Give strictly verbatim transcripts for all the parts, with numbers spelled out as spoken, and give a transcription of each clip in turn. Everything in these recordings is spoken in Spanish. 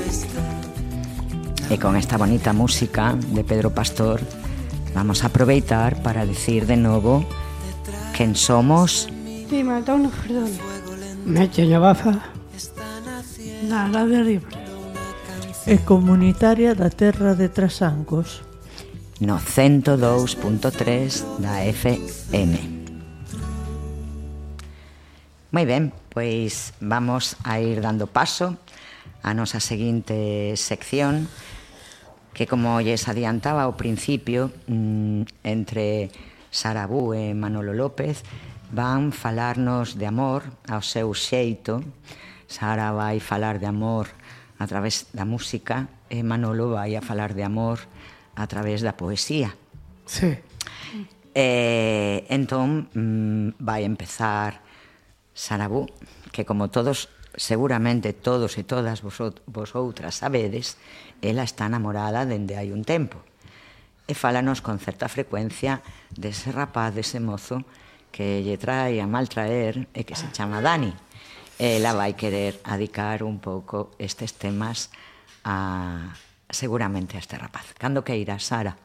Y con esta bonita música de Pedro Pastor vamos a aproveitar para decir de novo quen somos. Pimentón Fredón. Meche Llavaza. Nara de Libre. E comunitaria da terra de Trasancos. No ciento dous punto tres da F M. Moi ben, pois vamos a ir dando paso a nosa seguinte sección, que como lles adiantaba ao principio, entre Sarabú e Manolo López van falarnos de amor ao seu xeito. Sara vai falar de amor a través da música e Manolo vai a falar de amor a través da poesía. Sí. E, entón, vai empezar Sarabú, que como todos, seguramente todos e todas vosotras sabedes, ela está namorada dende hai un tempo. E fálanos con certa frecuencia dese rapaz, dese mozo, que lle trae a maltraer e que se chama Dani. Ela vai querer adicar un pouco estes temas a, seguramente a este rapaz. Cando que irá, Sara?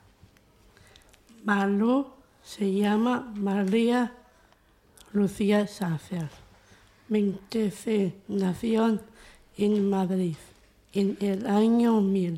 Malú se llama María Lucía Sácer. veinte C, nació en Madrid en el año mil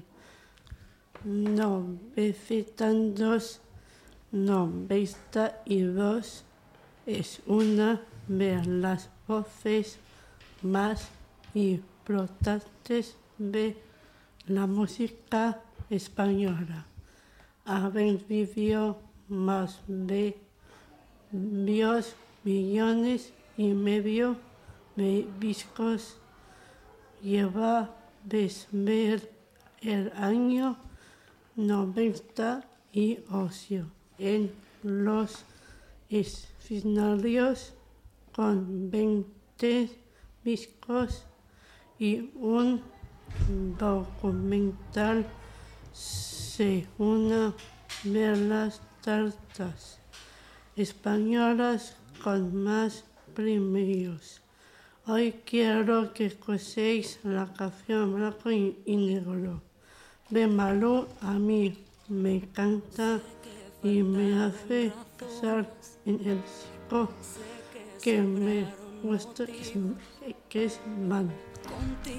novecientos noventa y dos. Es una de las voces más importantes de la música española. Ha vendido más de dos millones y medio de discos. Lleva desde el año noventa y ocho en los escenarios con veinte discos y un documental de una de las tartas españolas con más premios. Hoy quiero que escuchéis la canción Blanco y Negro de Malú. A mí me encanta y me hace pensar en el chico que me gusta, que es Man.